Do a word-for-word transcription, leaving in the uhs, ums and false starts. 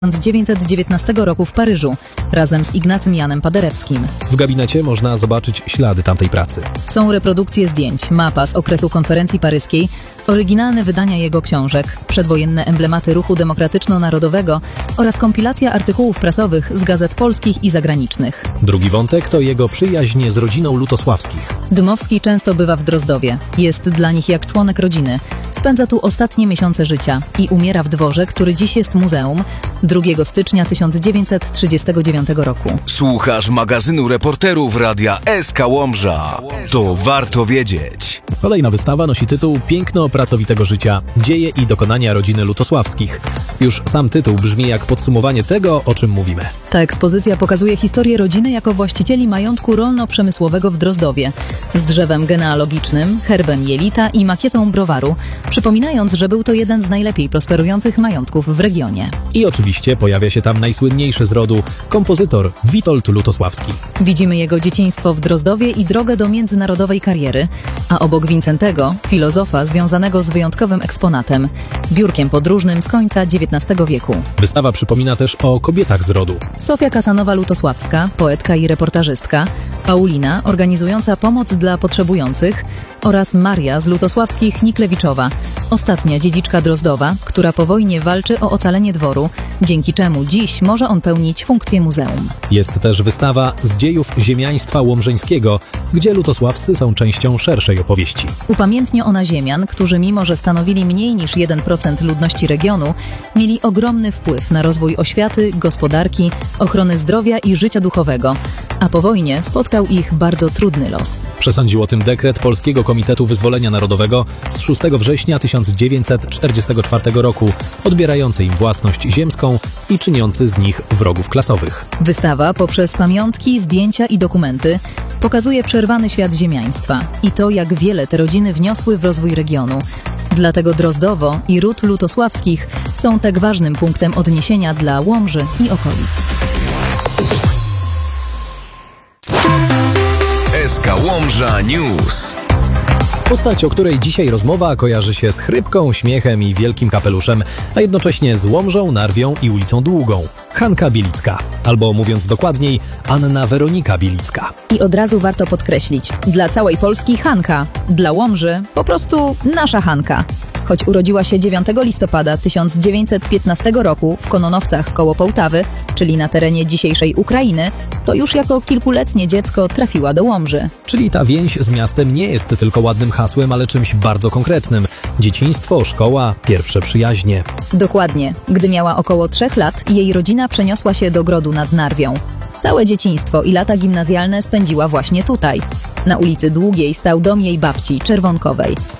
tysiąc dziewięćset dziewiętnastego roku w Paryżu razem z Ignacym Janem Paderewskim. W gabinecie można zobaczyć ślady tamtej pracy. Są reprodukcje zdjęć, mapa z okresu konferencji paryskiej, oryginalne wydania jego książek, przedwojenne emblematy ruchu demokratyczno-narodowego oraz kompilacja artykułów prasowych z gazet polskich i zagranicznych. Drugi wątek to jego przyjaźń z rodziną Lutosławskich. Dmowski często bywa w Drozdowie. Jest dla nich jak członek rodziny. Spędza tu ostatnie miesiące życia i umiera w dworze, który dziś jest muzeum, drugiego stycznia tysiąc dziewięćset trzydziestego dziewiątego roku. Słuchasz magazynu reporterów Radia S K Łomża. To warto wiedzieć. Kolejna wystawa nosi tytuł Piękno pracowitego życia. Dzieje i dokonania rodziny Lutosławskich. Już sam tytuł brzmi jak podsumowanie tego, o czym mówimy. Ta ekspozycja pokazuje historię rodziny jako właścicieli majątku rolno-przemysłowego w Drozdowie, z drzewem genealogicznym, herbem jelita i makietą browaru, przypominając, że był to jeden z najlepiej prosperujących majątków w regionie. I oczywiście pojawia się tam najsłynniejszy z rodu, kompozytor Witold Lutosławski. Widzimy jego dzieciństwo w Drozdowie i drogę do międzynarodowej kariery, a obok Wincentego, filozofa związanego z wyjątkowym eksponatem, biurkiem podróżnym z końca dziewiętnastego wieku. Wystawa przypomina też o kobietach z rodu. Sofia Kasanowa-Lutosławska, poetka i reportażystka, Paulina, organizująca pomoc dla potrzebujących, oraz Maria z Lutosławskich Niklewiczowa, ostatnia dziedziczka Drozdowa, która po wojnie walczy o ocalenie dworu, dzięki czemu dziś może on pełnić funkcję muzeum. Jest też wystawa z dziejów ziemiaństwa łomżyńskiego, gdzie lutosławscy są częścią szerszej opowieści. Upamiętnia ona ziemian, którzy mimo że stanowili mniej niż jeden procent ludności regionu, mieli ogromny wpływ na rozwój oświaty, gospodarki, ochrony zdrowia i życia duchowego, a po wojnie spotkał ich bardzo trudny los. Przesądził o tym dekret Polskiego Komitetu Wyzwolenia Narodowego z szóstego września tysiąc dziewięćset czterdziestego czwartego roku, odbierający im własność ziemską i czyniący z nich wrogów klasowych. Wystawa poprzez pamiątki, zdjęcia i dokumenty pokazuje przerwany świat ziemiaństwa i to, jak wiele te rodziny wniosły w rozwój regionu. Dlatego Drozdowo i ród Lutosławskich są tak ważnym punktem odniesienia dla Łomży i okolic. S K Łomża News. Postać, o której dzisiaj rozmowa, kojarzy się z chrypką, śmiechem i wielkim kapeluszem, a jednocześnie z Łomżą, Narwią i ulicą Długą. Hanka Bielicka, albo mówiąc dokładniej, Anna Weronika Bielicka. I od razu warto podkreślić, dla całej Polski Hanka, dla Łomży po prostu nasza Hanka. Choć urodziła się dziewiątego listopada tysiąc dziewięćset piętnastego roku w Kononowcach koło Połtawy, czyli na terenie dzisiejszej Ukrainy, to już jako kilkuletnie dziecko trafiła do Łomży. Czyli ta więź z miastem nie jest tylko ładnym hasłem, ale czymś bardzo konkretnym. Dzieciństwo, szkoła, pierwsze przyjaźnie. Dokładnie. Gdy miała około trzech lat, jej rodzina przeniosła się do Grodu nad Narwią. Całe dzieciństwo i lata gimnazjalne spędziła właśnie tutaj. Na ulicy Długiej stał dom jej babci, Czerwonkowej.